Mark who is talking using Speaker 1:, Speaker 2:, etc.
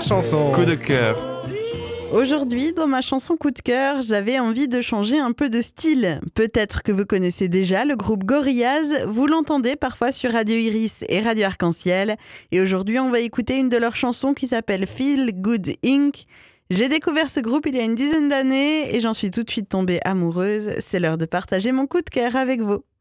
Speaker 1: chanson.
Speaker 2: Coup de cœur.
Speaker 3: Aujourd'hui, dans ma chanson coup de cœur, j'avais envie de changer un peu de style. Peut-être que vous connaissez déjà le groupe Gorillaz, vous l'entendez parfois sur Radio Iris et Radio Arc-en-Ciel. Et aujourd'hui, on va écouter une de leurs chansons qui s'appelle Feel Good Inc. J'ai découvert ce groupe il y a une dizaine d'années et j'en suis tout de suite tombée amoureuse. C'est l'heure de partager mon coup de cœur avec vous.